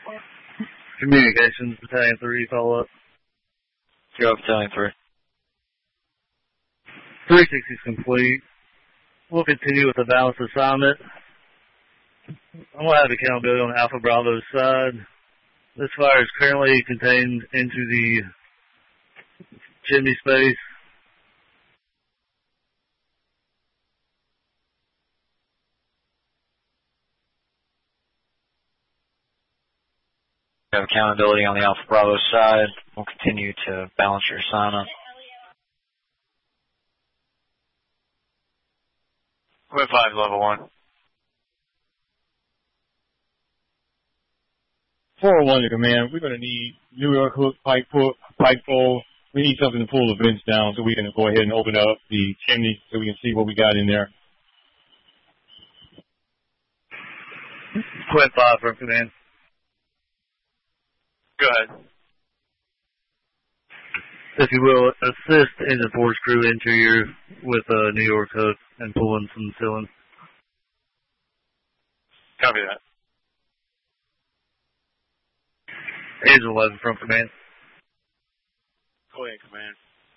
Communications, Battalion 3, follow up. Go, Battalion 3. 360 is complete. We'll continue with the balance assignment. I'm going to have accountability on Alpha Bravo's side. This fire is currently contained into the chimney space. We have accountability on the Alpha Bravo side. We'll continue to balance your assignment. We're 5, level 1. 401 to command. We're going to need New York hook, pipe pole. We need something to pull the vents down so we can go ahead and open up the chimney so we can see what we got in there. Quint 5 from command. Go ahead. If you will, assist Engine Force crew interior with a New York hook and pulling some ceiling. Copy that. Engine 11 from command. Go ahead, command.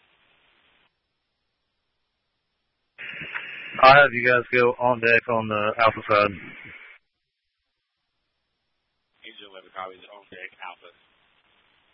I'll have you guys go on deck on the Alpha side. Angel 11 copies on